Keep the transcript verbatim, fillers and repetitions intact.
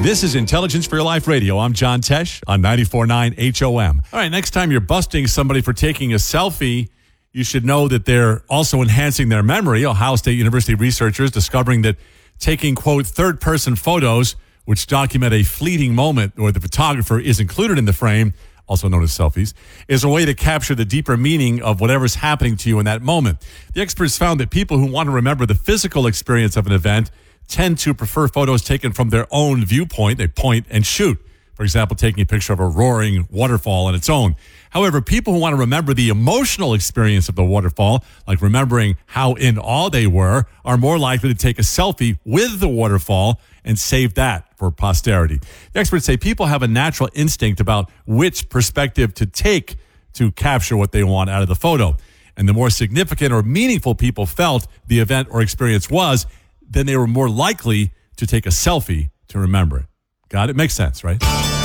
This is Intelligence for Your Life Radio. I'm John Tesh on ninety-four point nine H O M. All right, next time you're busting somebody for taking a selfie, you should know that they're also enhancing their memory. Ohio State University researchers discovering that taking, quote, third-person photos, which document a fleeting moment where the photographer is included in the frame, also known as selfies, is a way to capture the deeper meaning of whatever's happening to you in that moment. The experts found that people who want to remember the physical experience of an event tend to prefer photos taken from their own viewpoint. They point and shoot. For example, taking a picture of a roaring waterfall on its own. However, people who want to remember the emotional experience of the waterfall, like remembering how in awe they were, are more likely to take a selfie with the waterfall and save that for posterity. The experts say people have a natural instinct about which perspective to take to capture what they want out of the photo. And the more significant or meaningful people felt the event or experience was, then they were more likely to take a selfie to remember it. Got it? Makes sense, right?